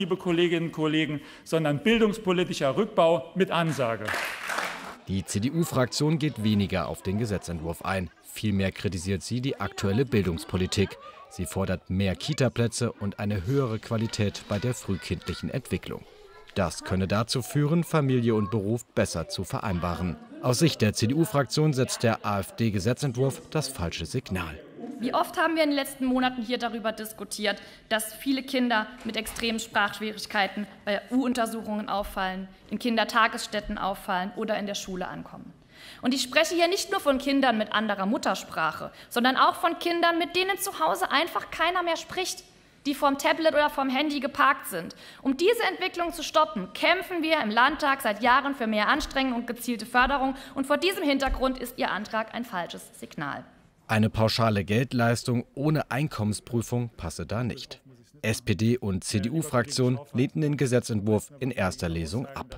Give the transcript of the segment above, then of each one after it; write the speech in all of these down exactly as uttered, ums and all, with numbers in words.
liebe Kolleginnen und Kollegen, sondern bildungspolitischer Rückbau mit Ansage. Die C D U-Fraktion geht weniger auf den Gesetzentwurf ein. Vielmehr kritisiert sie die aktuelle Bildungspolitik. Sie fordert mehr Kitaplätze und eine höhere Qualität bei der frühkindlichen Entwicklung. Das könne dazu führen, Familie und Beruf besser zu vereinbaren. Aus Sicht der C D U-Fraktion setzt der AfD-Gesetzentwurf das falsche Signal. Wie oft haben wir in den letzten Monaten hier darüber diskutiert, dass viele Kinder mit extremen Sprachschwierigkeiten bei U-Untersuchungen auffallen, in Kindertagesstätten auffallen oder in der Schule ankommen. Und ich spreche hier nicht nur von Kindern mit anderer Muttersprache, sondern auch von Kindern, mit denen zu Hause einfach keiner mehr spricht, die vom Tablet oder vom Handy geparkt sind. Um diese Entwicklung zu stoppen, kämpfen wir im Landtag seit Jahren für mehr Anstrengung und gezielte Förderung. Und vor diesem Hintergrund ist Ihr Antrag ein falsches Signal. Eine pauschale Geldleistung ohne Einkommensprüfung passe da nicht. S P D und C D U-Fraktion lehnten den Gesetzentwurf in erster Lesung ab.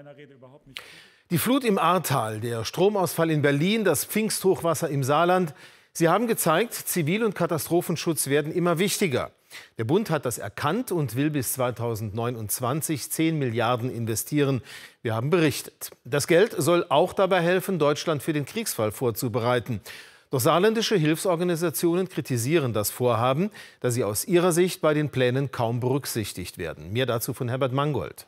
Die Flut im Ahrtal, der Stromausfall in Berlin, das Pfingsthochwasser im Saarland. Sie haben gezeigt, Zivil- und Katastrophenschutz werden immer wichtiger. Der Bund hat das erkannt und will bis zweitausendneunundzwanzig zehn Milliarden investieren. Wir haben berichtet. Das Geld soll auch dabei helfen, Deutschland für den Kriegsfall vorzubereiten. Doch saarländische Hilfsorganisationen kritisieren das Vorhaben, da sie aus ihrer Sicht bei den Plänen kaum berücksichtigt werden. Mehr dazu von Herbert Mangold.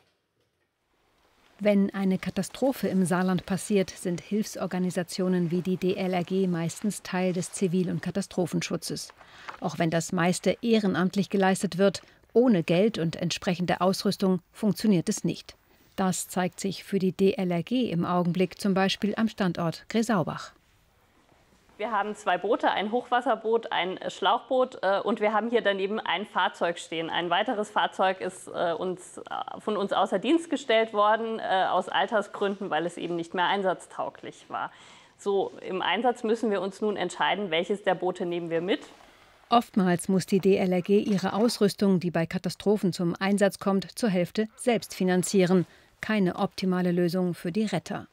Wenn eine Katastrophe im Saarland passiert, sind Hilfsorganisationen wie die D L R G meistens Teil des Zivil- und Katastrophenschutzes. Auch wenn das meiste ehrenamtlich geleistet wird, ohne Geld und entsprechende Ausrüstung funktioniert es nicht. Das zeigt sich für die D L R G im Augenblick zum Beispiel am Standort Gresaubach. Wir haben zwei Boote, ein Hochwasserboot, ein Schlauchboot äh, und wir haben hier daneben ein Fahrzeug stehen. Ein weiteres Fahrzeug ist äh, uns, äh, von uns außer Dienst gestellt worden, äh, aus Altersgründen, weil es eben nicht mehr einsatztauglich war. So, im Einsatz müssen wir uns nun entscheiden, welches der Boote nehmen wir mit. Oftmals muss die D L R G ihre Ausrüstung, die bei Katastrophen zum Einsatz kommt, zur Hälfte selbst finanzieren. Keine optimale Lösung für die Retter.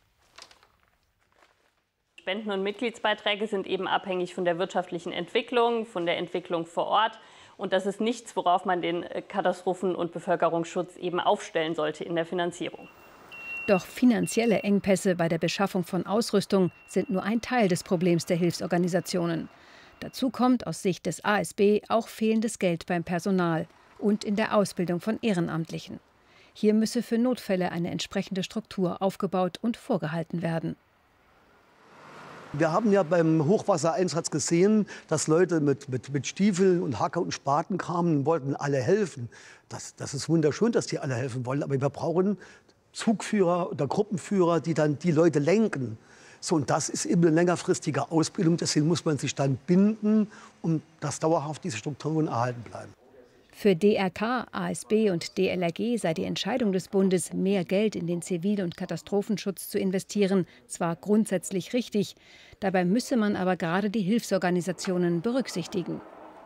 Spenden und Mitgliedsbeiträge sind eben abhängig von der wirtschaftlichen Entwicklung, von der Entwicklung vor Ort. Und das ist nichts, worauf man den Katastrophen- und Bevölkerungsschutz eben aufstellen sollte in der Finanzierung. Doch finanzielle Engpässe bei der Beschaffung von Ausrüstung sind nur ein Teil des Problems der Hilfsorganisationen. Dazu kommt aus Sicht des A S B auch fehlendes Geld beim Personal und in der Ausbildung von Ehrenamtlichen. Hier müsse für Notfälle eine entsprechende Struktur aufgebaut und vorgehalten werden. Wir haben ja beim Hochwassereinsatz gesehen, dass Leute mit, mit, mit Stiefeln und Hacker und Spaten kamen und wollten alle helfen. Das, das ist wunderschön, dass die alle helfen wollen. Aber wir brauchen Zugführer oder Gruppenführer, die dann die Leute lenken. So, und das ist eben eine längerfristige Ausbildung. Deswegen muss man sich dann binden, um dass dauerhaft diese Strukturen erhalten bleiben. Für D R K, A S B und D L R G sei die Entscheidung des Bundes, mehr Geld in den Zivil- und Katastrophenschutz zu investieren, zwar grundsätzlich richtig. Dabei müsse man aber gerade die Hilfsorganisationen berücksichtigen.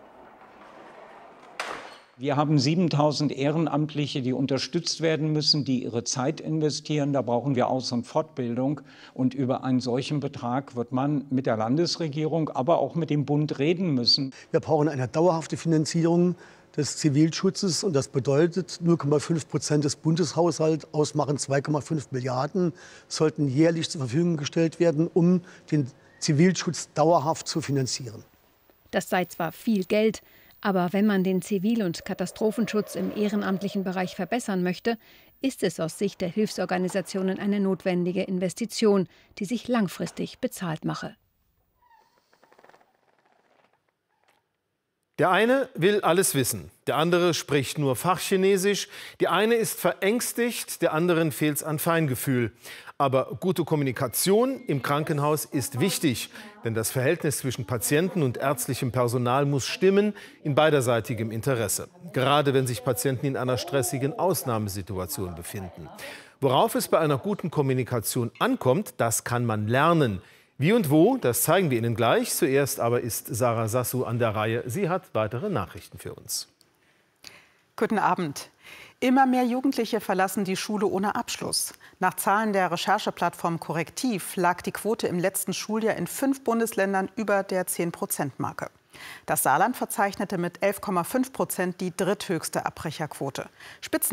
Wir haben siebentausend Ehrenamtliche, die unterstützt werden müssen, die ihre Zeit investieren. Da brauchen wir Aus- und Fortbildung. Und über einen solchen Betrag wird man mit der Landesregierung, aber auch mit dem Bund reden müssen. Wir brauchen eine dauerhafte Finanzierung des Zivilschutzes. Und das bedeutet, null Komma fünf Prozent des Bundeshaushalts ausmachen zwei Komma fünf Milliarden, sollten jährlich zur Verfügung gestellt werden, um den Zivilschutz dauerhaft zu finanzieren. Das sei zwar viel Geld, aber wenn man den Zivil- und Katastrophenschutz im ehrenamtlichen Bereich verbessern möchte, ist es aus Sicht der Hilfsorganisationen eine notwendige Investition, die sich langfristig bezahlt mache. Der eine will alles wissen, der andere spricht nur Fachchinesisch, die eine ist verängstigt, der anderen fehlt es an Feingefühl. Aber gute Kommunikation im Krankenhaus ist wichtig, denn das Verhältnis zwischen Patienten und ärztlichem Personal muss stimmen in beiderseitigem Interesse, gerade wenn sich Patienten in einer stressigen Ausnahmesituation befinden. Worauf es bei einer guten Kommunikation ankommt, das kann man lernen. Wie und wo, das zeigen wir Ihnen gleich. Zuerst aber ist Sarah Sassu an der Reihe. Sie hat weitere Nachrichten für uns. Guten Abend. Immer mehr Jugendliche verlassen die Schule ohne Abschluss. Nach Zahlen der Rechercheplattform Korrektiv lag die Quote im letzten Schuljahr in fünf Bundesländern über der zehn Prozent Marke. Das Saarland verzeichnete mit elf Komma fünf Prozent die dritthöchste Abbrecherquote. Spitzen